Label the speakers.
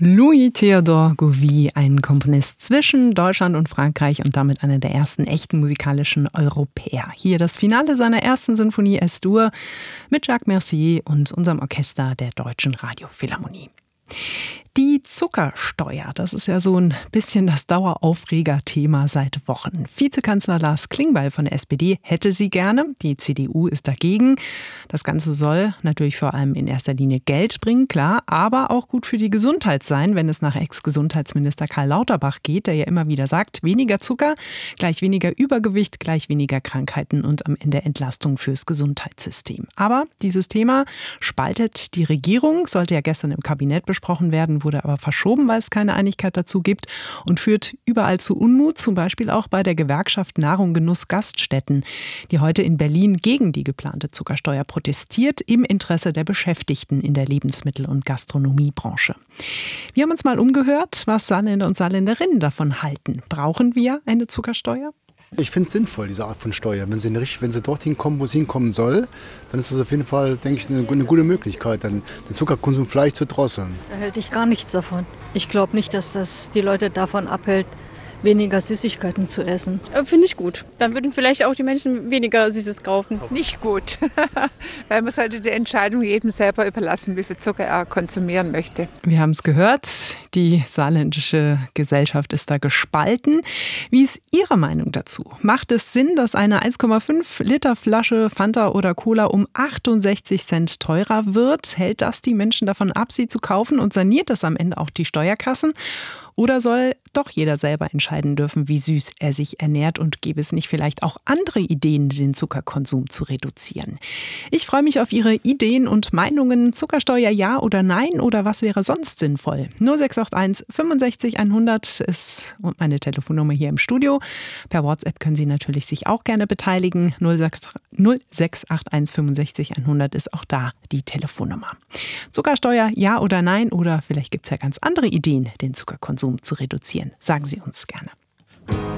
Speaker 1: Louis Théodore Gouvier, ein Komponist zwischen Deutschland und Frankreich und damit einer der ersten echten musikalischen Europäer. Hier das Finale seiner ersten Sinfonie Es-Dur mit Jacques Mercier und unserem Orchester der Deutschen Radiophilharmonie. Die Zuckersteuer, das ist ja so ein bisschen das Daueraufreger-Thema seit Wochen. Vizekanzler Lars Klingbeil von der SPD hätte sie gerne, die CDU ist dagegen. Das Ganze soll natürlich vor allem in erster Linie Geld bringen, klar, aber auch gut für die Gesundheit sein, wenn es nach Ex-Gesundheitsminister Karl Lauterbach geht, der ja immer wieder sagt, weniger Zucker, gleich weniger Übergewicht, gleich weniger Krankheiten und am Ende Entlastung fürs Gesundheitssystem. Aber dieses Thema spaltet die Regierung, sollte ja gestern im Kabinett besprochen werden, wurde aber verschoben, weil es keine Einigkeit dazu gibt und führt überall zu Unmut, zum Beispiel auch bei der Gewerkschaft Nahrung Genuss Gaststätten, die heute in Berlin gegen die geplante Zuckersteuer protestiert, im Interesse der Beschäftigten in der Lebensmittel- und Gastronomiebranche. Wir haben uns mal umgehört, was Saarländer und Saarländerinnen davon halten. Brauchen wir eine Zuckersteuer?
Speaker 2: Ich finde es sinnvoll, diese Art von Steuer. Wenn sie dorthin kommen, wo es hinkommen soll, dann ist das auf jeden Fall, denke ich, eine gute Möglichkeit, dann den Zuckerkonsum vielleicht zu drosseln.
Speaker 3: Da halte ich gar nichts davon. Ich glaube nicht, dass das die Leute davon abhält, weniger Süßigkeiten zu essen.
Speaker 4: Finde ich gut. Dann würden vielleicht auch die Menschen weniger Süßes kaufen.
Speaker 5: Nicht gut, weil man sollte die Entscheidung jedem selber überlassen, wie viel Zucker er konsumieren möchte.
Speaker 1: Wir haben es gehört, die saarländische Gesellschaft ist da gespalten. Wie ist Ihre Meinung dazu? Macht es Sinn, dass eine 1,5 Liter Flasche Fanta oder Cola um 68 Cent teurer wird? Hält das die Menschen davon ab, sie zu kaufen und saniert das am Ende auch die Steuerkassen? Oder soll doch jeder selber entscheiden dürfen, wie süß er sich ernährt und gäbe es nicht vielleicht auch andere Ideen, den Zuckerkonsum zu reduzieren? Ich freue mich auf Ihre Ideen und Meinungen. Zuckersteuer ja oder nein oder was wäre sonst sinnvoll? 0681 65 100 ist meine Telefonnummer hier im Studio. Per WhatsApp können Sie natürlich sich auch gerne beteiligen. 0681 65 100 ist auch da die Telefonnummer. Zuckersteuer ja oder nein oder vielleicht gibt es ja ganz andere Ideen, den Zuckerkonsum zu reduzieren. Sagen Sie uns gerne.